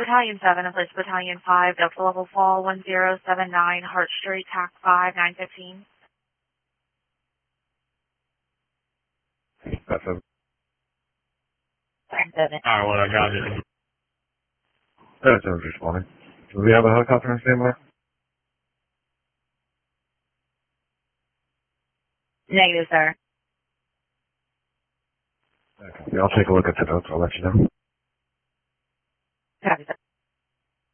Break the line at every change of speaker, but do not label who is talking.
Battalion 7 and Police Battalion 5, Delta Level Fall 1079, Hart Street, TAC 5, 915.
That's it.
9-7.
Alright, what I got is.
That's responding. Do we have a helicopter in standby?
Negative, sir.
Okay. Yeah, I'll take a look at the notes. I'll let you know.